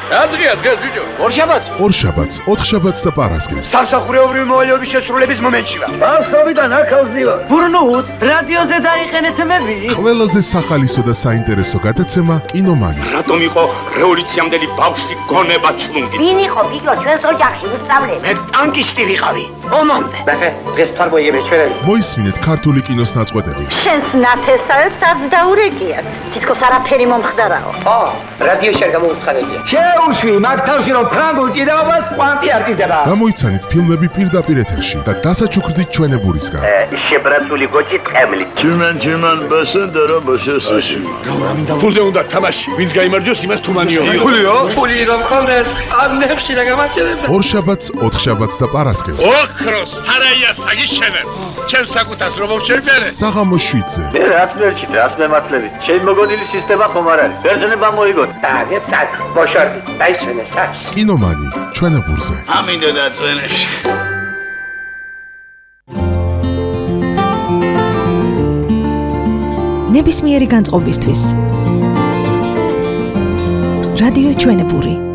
დღეა ბიჭო. ორშაბათს, ოთხშაბათს და პარასკევს. სამსახურეობრივი მოვალეობის შესრულების მომენტში ვარ. ბავშვობიდან აქავს ვარ. ბურნუთ, რადიოზე დაიხენეთ მები. ყველაზე სახალისო და საინტერესო გადაცემა კინომანია. რატომ იყო რევოლუციამდელი ბავშვი გონება ჩლუნგი? ვინ იყო ბიჭო ჩვენს ოჯახში უსწავლე? მე ტანკისტი ვიყავი. ომამდე. დღეს თარგმნიები ჩვენები. მოისმინეთ ქართული კინოს ნაწყვეტები. შენს ნათესავებს არც დაურეკიათ. თითქოს არაფერი მომხდარაო. რადიოში არ გამოუცხადებია. შეუშვი მაგ თავში რომ ფრანგულ ჭიდაობას კვანტი არ ჭირდება. გამოიცანით ფილმები პირდაპირ ეთერში და დასაჩუქრდით ჩვენებურისგან. შებრაცული გოჭი წემლი. Чиман басендера басесაში. ფულზე უნდა თამაში. ვინც გაიმარჯვოს, იმას თუმანიო. ფული რომ ხონდეს, ამნებში და გამარჯვება. ორშაბათს, ოთხშაბათს და პარასკევს. ოქროს სარაია საგიშენებ. ჩემს საკუთას რომ მოვშერბერე. საღამოს 7-ზე. მე რაც მერჩით, რაც მემართლებით. შენ მოგონილი სისტემა ხომ არ არის? ბერძნება მოიგოთ. დაგეცად, მოშორდი, დაისვენე სახში. კინომანი, ჩვენებურზე. ამინდა დაწვენებში. ნებისმიერი განწყობისთვის რადიო ჩვენებური